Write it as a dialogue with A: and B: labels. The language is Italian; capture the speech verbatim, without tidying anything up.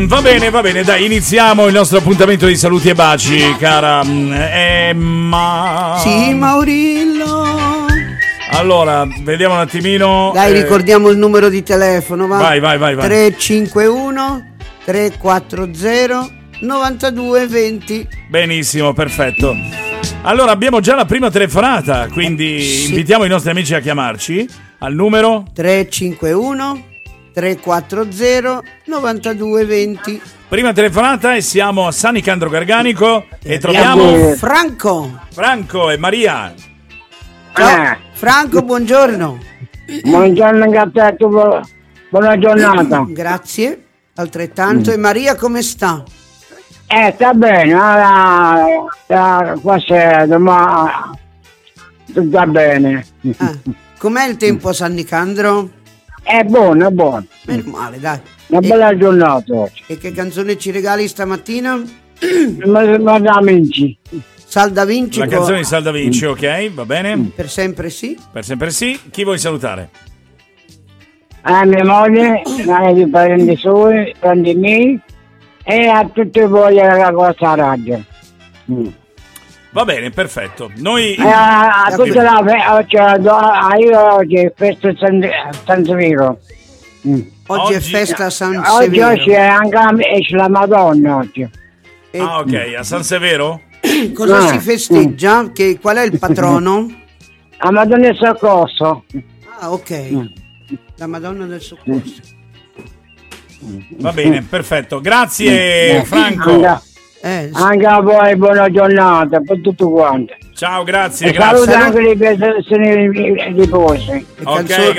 A: Va bene, va bene, dai, iniziamo il nostro appuntamento di saluti e baci, cara Emma.
B: Sì, Maurillo.
A: Allora, vediamo un attimino.
B: Dai,
A: eh...
B: ricordiamo il numero di telefono, va?
A: Vai, vai, vai, vai.
B: tre cinque uno tre quattro zero nove due due zero.
A: Benissimo, perfetto. Allora, abbiamo già la prima telefonata, quindi sì. Invitiamo i nostri amici a chiamarci al numero
B: tre cinque uno tre quattro zero nove due due zero.
A: Prima telefonata e siamo a San Nicandro Garganico e, e troviamo
B: Franco.
A: Franco e Maria.
B: Ciao. Eh. Franco, buongiorno.
C: Buongiorno, grazie, buona giornata.
B: Grazie, altrettanto. Mm. E Maria come sta?
C: Eh, sta bene, ora, ora, qua c'è domani, sta bene.
B: Ah. Com'è il tempo a San Nicandro?
C: È buono, è buono.
B: Meno male, dai.
C: Una
B: e,
C: bella giornata oggi.
B: E che canzone ci regali stamattina?
C: Ma, ma da amici.
B: Sal Da Vinci.
A: La canzone di Sal Da Vinci, ok, va bene.
B: Per sempre sì.
A: Per sempre sì. Chi vuoi salutare?
C: A mia moglie, ai parenti suoi, parenti miei e a tutti voi della Costa Radio. Mm.
A: Va bene, perfetto. Noi
C: eh, a, a tutta la oggi, a io oggi è festa San, San Severo.
B: Mm. Oggi, oggi è festa San
C: oggi,
B: Severo.
C: Oggi è anche esce la Madonna oggi.
B: E,
A: ah, ok, a San Severo?
B: Cosa no. si festeggia? Mm. Che, qual è il patrono?
C: La Madonna del Soccorso.
B: Ah, ok. Mm. La Madonna del Soccorso.
A: Va bene, perfetto. Grazie, Franco.
C: Anche, eh, sì. Anche a voi, buona giornata per tutti quanti.
A: Ciao, grazie.
C: E
A: grazie.
C: saluto anche le persone di riposo.
A: Ok,